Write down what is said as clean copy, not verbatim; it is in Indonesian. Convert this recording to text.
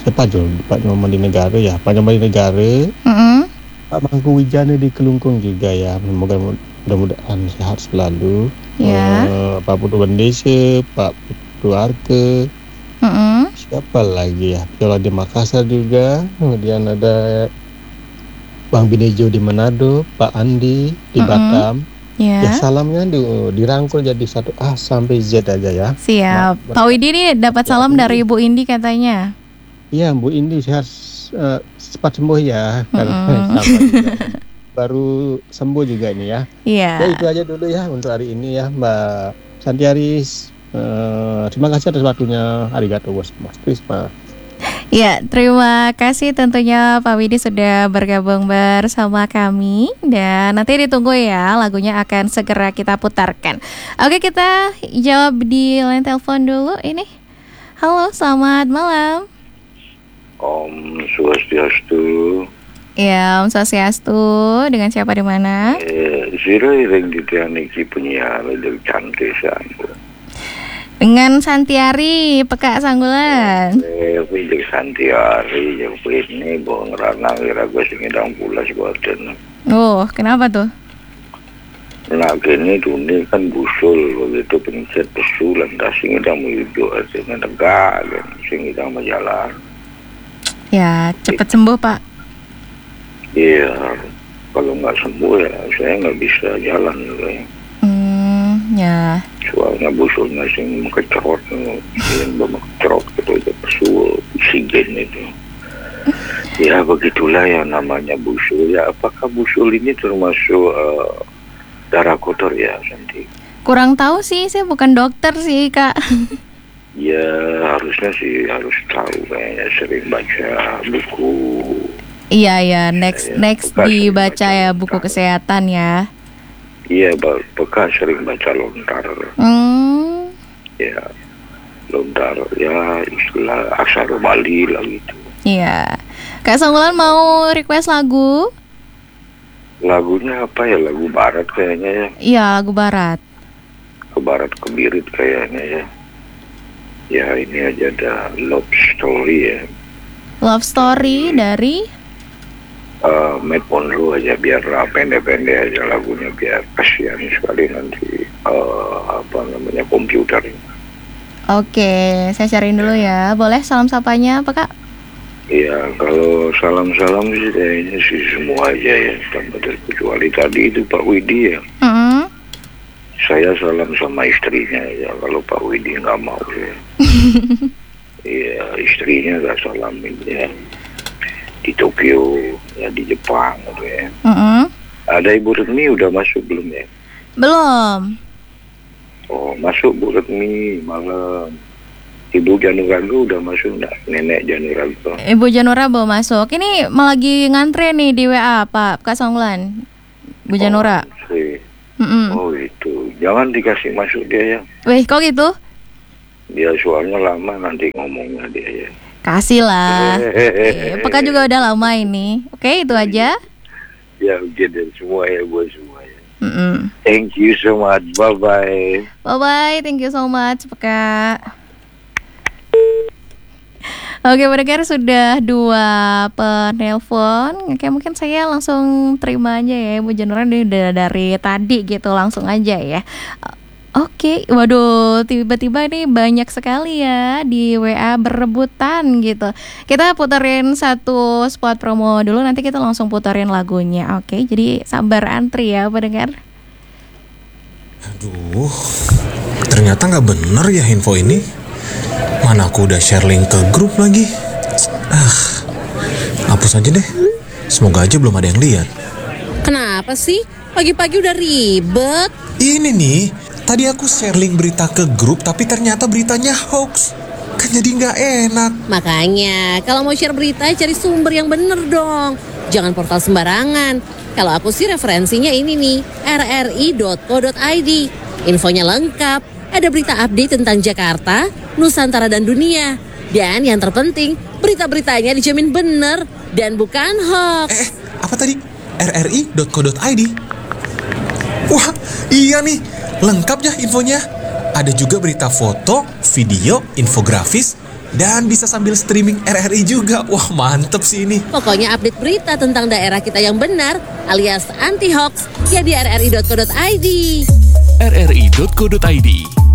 Pak Nyomong di negara ya, Pak Nyomong di negara, Pak Mangku Wijana di Kelungkung juga ya. Mudah-mudahan sehat selalu. Ya. Pak Putu Bendese, Pak Putu Arke. Siapa lagi ya? Viola di Makassar juga. Kemudian ada Bang Binejo di Manado, Pak Andi di Batam. Ya salamnya dirangkul jadi satu A sampai Z aja ya. Siap. Pak Widi nih dapat salam dari Ibu Indi katanya. Iya, Bu Indi sehat, cepat sembuh ya. Karena baru sembuh juga ini ya. Iya. Ya itu aja dulu ya untuk hari ini ya, Mbak Santiaris. Terima kasih atas waktunya. Arigatou gozaimasu. Ya, terima kasih tentunya Pak Widi sudah bergabung bersama kami. Dan nanti ditunggu ya, lagunya akan segera kita putarkan. Oke, kita jawab di line telepon dulu ini. Halo, selamat malam. Om Swastiastu. Ya, Om Swastiastu. Dengan siapa di mana? Zero yang ditaniki penyiar dari cantik sana. Dengan Santiari, Peka Sanggulan. Pijak Santiari, yang ini bawa ngerana kira-kira singidang pulas buatan. Oh, kenapa tuh? Nah, gini dunia kan busul, begitu pencet pesulan, dah singidang hidup, singidang tegak, singidang berjalan. Ya, cepat sembuh Pak. Iya, kalau nggak sembuh ya saya nggak bisa jalan ya. Ya. Soalnya busulnya sing mengecerot, yang mengecerot gitu, pesul, oksigen itu. Ya begitulah yang namanya busul. Ya apakah busul ini termasuk darah kotor ya Santi? Kurang tahu sih, saya bukan dokter sih Kak. Ya harusnya sih harus tahu, kayaknya sering baca buku. Iya, next dibaca ya buku kesehatan ya. Iya, bekas sering baca lontar. Ya, lontar ya istilah aksara Bali lah gitu. Iya. Kak Sanggulan mau request lagu? Lagunya apa ya? Lagu barat kayaknya ya. Iya, lagu barat. Ke barat kebirit kayaknya ya. Ya ini aja ada Love Story ya. Love Story dari? Matt Monroe aja, biar pendek-pendek aja lagunya, biar kasihan sekali nanti komputer. Oke, saya cariin dulu ya. Boleh salam sapanya apa Kak? Iya, kalau salam-salam sih kayaknya sih semua aja ya, tanpa terkecuali tadi itu Pak Widi ya. Saya salam sama istrinya ya, kalau Pak Widi nggak mau ya. Iya, istrinya nggak salamin ya. Di Tokyo, ya di Jepang gitu ya. Ada Ibu Retmi udah masuk belum ya? Belum. Oh, masuk Bu Retmi malam. Ibu Janurago udah masuk enggak? Nenek Janurago. Ibu Janura belum masuk. Ini lagi ngantre nih di WA Pak Kak Songlan. Bu Janura. Oh itu, jangan dikasih masuk dia ya. Wih, kok gitu? Dia soalnya lama nanti ngomongnya dia ya. Kasih lah. Peka juga udah lama ini. Oke, itu aja. Ya, oke dan semua ya buat semua ya. Thank you so much. Bye-bye. Bye-bye. Thank you so much, Peka. Oke, pendengar sudah 2 penelpon. Oke, mungkin saya langsung terima aja ya. Ibu Janura udah dari tadi gitu, langsung aja ya. Oke, waduh, tiba-tiba ini banyak sekali ya di WA berebutan gitu. Kita puterin satu spot promo dulu, nanti kita langsung puterin lagunya. Oke, jadi sabar antri ya pendengar. Aduh, ternyata nggak bener ya info ini. Mana aku udah share link ke grup lagi. Hapus aja deh. Semoga aja belum ada yang lihat. Kenapa sih? Pagi-pagi udah ribet. Ini nih, tadi aku share link berita ke grup, tapi ternyata beritanya hoax. Kan jadi nggak enak. Makanya, kalau mau share berita, cari sumber yang bener dong. Jangan portal sembarangan. Kalau aku sih referensinya ini nih, rri.co.id. Infonya lengkap, ada berita update tentang Jakarta, Nusantara dan dunia. Dan yang terpenting, berita-beritanya dijamin bener dan bukan hoax. Apa tadi? rri.co.id. Wah, iya nih. Lengkap ya infonya. Ada juga berita foto, video, infografis, Dan bisa sambil streaming RRI juga. Wah, mantep sih ini. Pokoknya update berita tentang daerah kita yang benar alias anti hoax ya di rri.co.id. rri.co.id